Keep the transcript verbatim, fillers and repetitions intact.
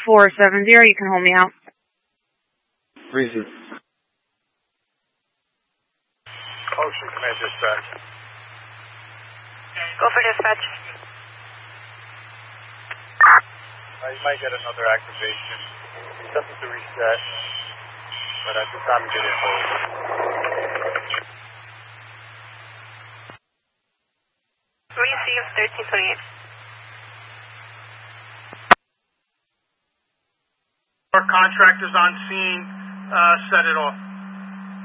four seven zero. You can hold me out. Reason. Ocean Command Dispatch. Go for dispatch. Uh, you might get another activation. Nothing to reset, but at this time, get in hold. Receive thirteen twenty-eight. Our contractors on scene, uh, set it off.